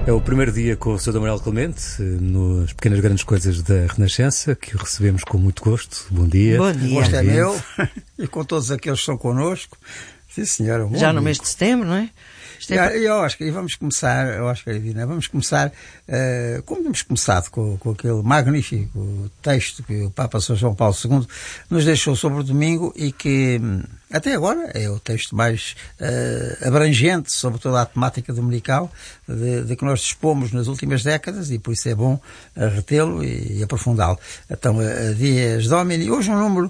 É o primeiro dia com o Sr. Manuel Clemente, nas pequenas grandes coisas da Renascença, que o recebemos com muito gosto. Bom dia. Bom dia. O gosto é meu e com todos aqueles que estão connosco. Sim, senhora. Já no mês de setembro, não é? Eu acho que vamos começar, vamos começar, como temos começado com aquele magnífico texto que o Papa São João Paulo II nos deixou sobre o domingo e que até agora é o texto mais abrangente sobre toda a temática dominical de que nós dispomos nas últimas décadas, e por isso é bom retê-lo e aprofundá-lo. Então, Dies Domini, hoje um número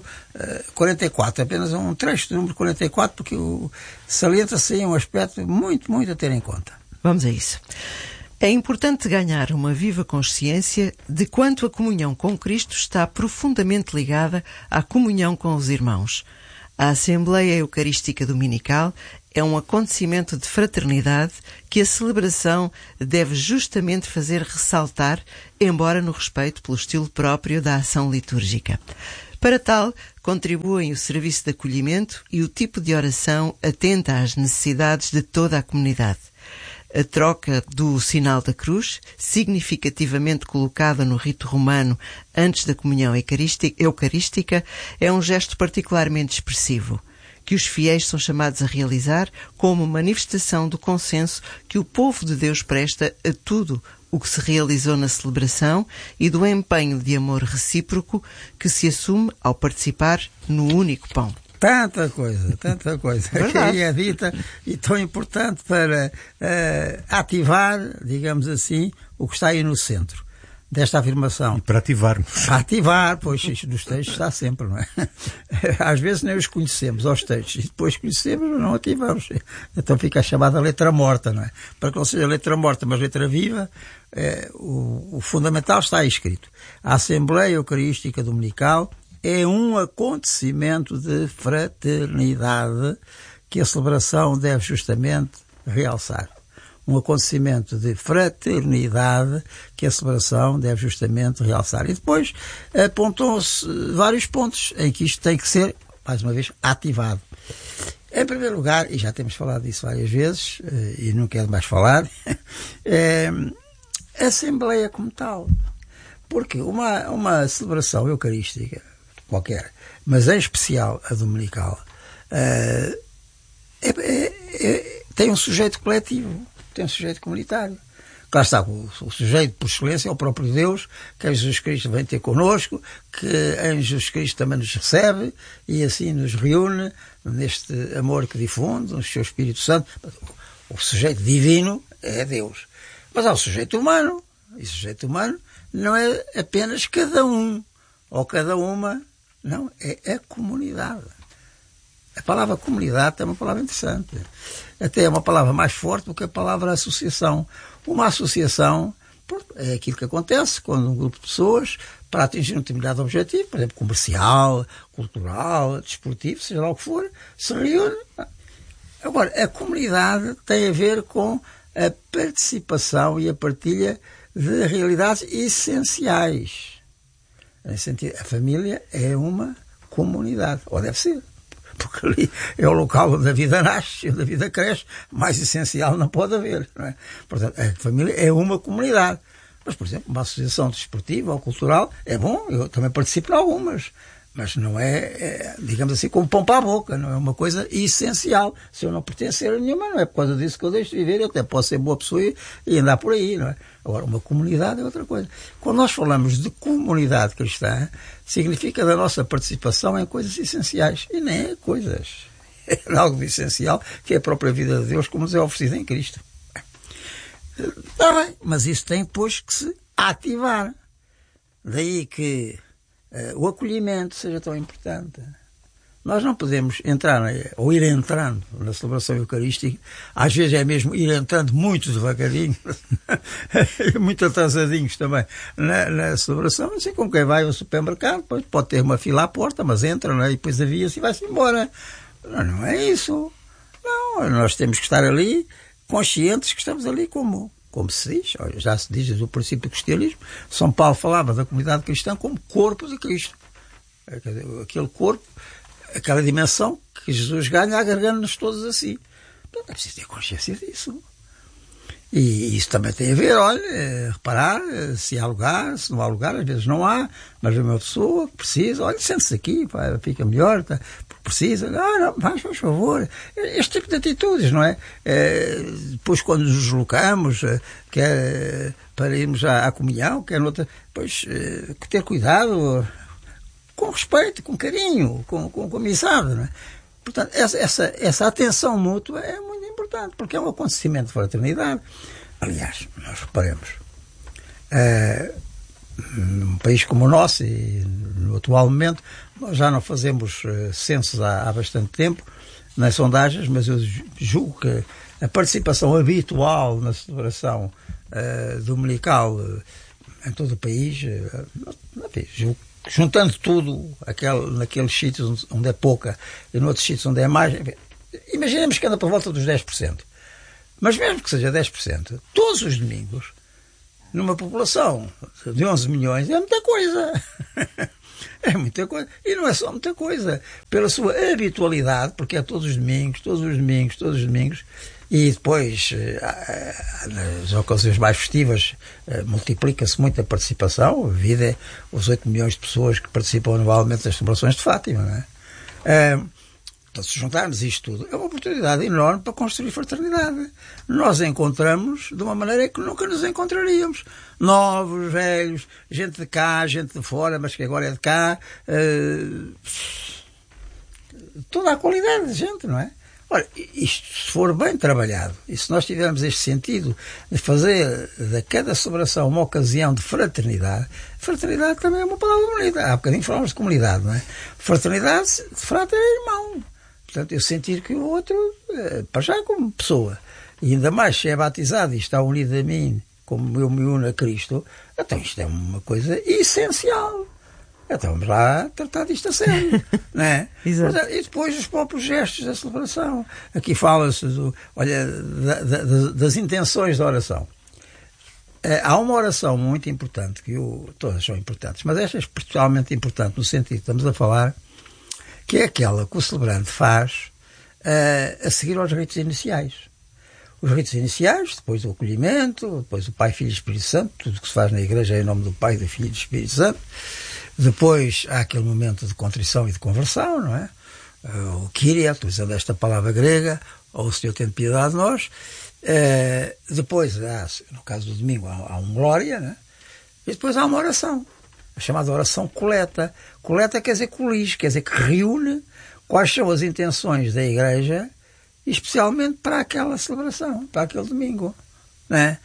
44, apenas um trecho do número 44, porque salienta-se aí um aspecto muito a ter em conta. Vamos a isso. É importante ganhar uma viva consciência de quanto a comunhão com Cristo está profundamente ligada à comunhão com os irmãos. A Assembleia Eucarística Dominical é um acontecimento de fraternidade que a celebração deve justamente fazer ressaltar, embora no respeito pelo estilo próprio da ação litúrgica. Para tal, contribuem o serviço de acolhimento e o tipo de oração atenta às necessidades de toda a comunidade. A troca do sinal da cruz, significativamente colocada no rito romano antes da comunhão eucarística, é um gesto particularmente expressivo, que os fiéis são chamados a realizar como manifestação do consenso que o povo de Deus presta a tudo o que se realizou na celebração e do empenho de amor recíproco que se assume ao participar no único pão. Tanta coisa que aí é dita e tão importante para ativar, digamos assim, o que está aí no centro desta afirmação. E para ativarmos. Para ativar, pois isto dos textos está sempre, não é? Às vezes nem os conhecemos, aos textos, e depois conhecemos ou não ativamos. Então fica a chamada letra morta, não é? Para que não seja letra morta, mas letra viva, o fundamental está aí escrito. A Assembleia Eucarística Dominical é um acontecimento de fraternidade que a celebração deve justamente realçar. Um acontecimento de fraternidade que a celebração deve justamente realçar. E depois apontam-se vários pontos em que isto tem que ser, mais uma vez, ativado. Em primeiro lugar, e já temos falado disso várias vezes, e não quero mais falar, a Assembleia como tal. Porque uma celebração eucarística qualquer, mas em especial a dominical, tem um sujeito coletivo, tem um sujeito comunitário. Claro está, o sujeito por excelência é o próprio Deus, que em Jesus Cristo vem ter connosco, que em Jesus Cristo também nos recebe e assim nos reúne neste amor que difunde, no seu Espírito Santo. O sujeito divino é Deus. Mas há o sujeito humano, e o sujeito humano não é apenas cada um ou cada uma. Não, é a comunidade. A palavra comunidade é uma palavra interessante. Até é uma palavra mais forte do que a palavra associação. Uma associação é aquilo que acontece quando um grupo de pessoas, para atingir um determinado objetivo, por exemplo, comercial, cultural, desportivo, seja lá o que for, se reúne. Agora, a comunidade tem a ver com a participação e a partilha de realidades essenciais. Nesse sentido, a família é uma comunidade, ou deve ser, porque ali é o local onde a vida nasce, onde a vida cresce, mais essencial não pode haver, não é? Portanto, a família é uma comunidade. Mas, por exemplo, uma associação desportiva ou cultural é bom, eu também participo em algumas, mas não digamos assim, como pão para a boca, não é uma coisa essencial. Se eu não pertencer a nenhuma, não é por causa disso que eu deixo de viver, eu até posso ser boa pessoa e andar por aí, não é? Agora, uma comunidade é outra coisa. Quando nós falamos de comunidade cristã, significa da nossa participação em coisas essenciais, e nem é coisas. É algo de essencial, que é a própria vida de Deus, como nos é oferecida em Cristo. Está bem, mas isso tem depois que se ativar. Daí que o acolhimento seja tão importante. Nós não podemos entrar, ou ir entrando na celebração eucarística, às vezes é mesmo ir entrando muito devagarinho, muito atrasadinhos também, na celebração, assim como quem vai ao supermercado, depois pode ter uma fila à porta, mas entra, não é? E depois avia-se e vai-se embora. Não é isso. Não, nós temos que estar ali conscientes que estamos ali como se diz, já se diz do princípio do cristianismo. São Paulo falava da comunidade cristã como corpo de Cristo. Aquele corpo, aquela dimensão que Jesus ganha agregando-nos todos assim. É preciso ter consciência disso. E isso também tem a ver, olha, reparar se há lugar, se não há lugar, às vezes não há, mas vem uma pessoa que precisa, olha, sente-se aqui, pá, fica melhor, tá, precisa, não, faz favor. Este tipo de atitudes, não é? Depois quando nos deslocamos, quer para irmos à comunhão, quer noutra, pois ter cuidado, com respeito, com carinho, com amizade, não é? Portanto, essa atenção mútua é muito importante, porque é um acontecimento de fraternidade. Aliás, nós reparemos, num país como o nosso, e no atual momento, nós já não fazemos censos há bastante tempo, nas sondagens, mas eu julgo que a participação habitual na celebração dominical em todo o país, julgo, juntando tudo naqueles sítios onde é pouca e noutros sítios onde é mais, imaginemos que anda por volta dos 10%. Mas mesmo que seja 10%, todos os domingos, numa população de 11 milhões, é muita coisa. É muita coisa. E não é só muita coisa. Pela sua habitualidade, porque é todos os domingos, e depois, nas ocasiões mais festivas, multiplica-se muito a participação. A vida é os 8 milhões de pessoas que participam anualmente das celebrações de Fátima, não é? Então, se juntarmos isto tudo, é uma oportunidade enorme para construir fraternidade. Nós encontramos de uma maneira que nunca nos encontraríamos. Novos, velhos, gente de cá, gente de fora, mas que agora é de cá. Toda a qualidade de gente, não é? Olha, isto, se for bem trabalhado, e se nós tivermos este sentido de fazer de cada celebração uma ocasião de fraternidade, fraternidade também é uma palavra bonita. Há bocadinho falamos de comunidade, não é? Fraternidade, de frater é irmão. Portanto, eu sentir que o outro, para já como pessoa, e ainda mais se é batizado e está unido a mim, como eu me uno a Cristo, então isto é uma coisa essencial. Então vamos lá tratar disto a sério, não é? Exato. E depois os próprios gestos da celebração. Aqui fala-se das intenções da oração. Há uma oração muito importante, todas são importantes, mas esta é especialmente importante no sentido que estamos a falar, que é aquela que o celebrante faz a seguir aos ritos iniciais. Os ritos iniciais, depois do acolhimento, depois do Pai, Filho e Espírito Santo, tudo o que se faz na igreja é em nome do Pai, do Filho e do Espírito Santo. Depois há aquele momento de contrição e de conversão, não é? O Kyrie, utilizando esta palavra grega, ou o Senhor tem piedade de nós. Depois, no caso do domingo, há um glória, né? E depois há uma oração, a chamada oração coleta. Coleta quer dizer colige, quer dizer que reúne quais são as intenções da igreja, especialmente para aquela celebração, para aquele domingo, né?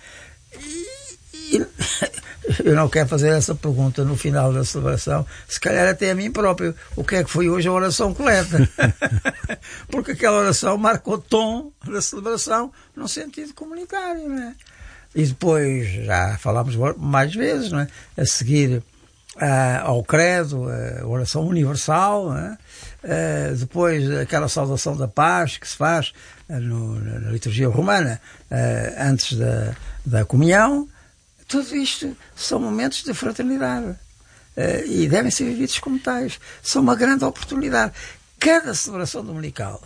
E eu não quero fazer essa pergunta no final da celebração, se calhar até a mim próprio, o que é que foi hoje a oração coleta? Porque aquela oração marca o tom da celebração num sentido comunitário, não é? E depois, já falámos mais vezes, não é? A seguir ao credo, a oração universal, não é? Depois aquela saudação da paz que se faz na liturgia romana antes da comunhão. Tudo isto são momentos de fraternidade e devem ser vividos como tais. São uma grande oportunidade. Cada celebração dominical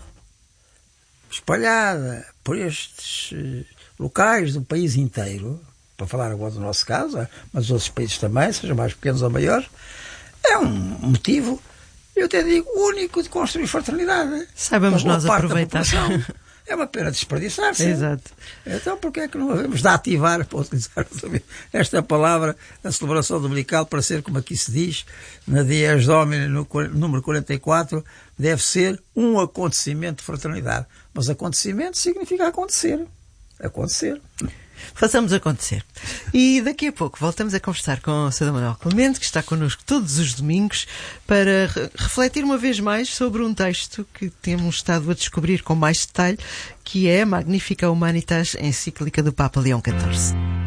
espalhada por estes locais do país inteiro, para falar agora do nosso caso, mas outros países também, sejam mais pequenos ou maiores, é um motivo, eu até digo, único de construir fraternidade. Saibamos nós aproveitar. É uma pena desperdiçar-se. Exato. Então, porquê é que não havemos de ativar, para utilizar esta palavra, a celebração dominical, para ser, como aqui se diz, na Dies Domini, no número 44, deve ser um acontecimento de fraternidade. Mas acontecimento significa acontecer. Acontecer. Façamos acontecer. E daqui a pouco voltamos a conversar com o Sr. Manuel Clemente, que está connosco todos os domingos, para refletir uma vez mais sobre um texto que temos estado a descobrir com mais detalhe, que é a Magnificat Humanitas, encíclica do Papa Leão XIV.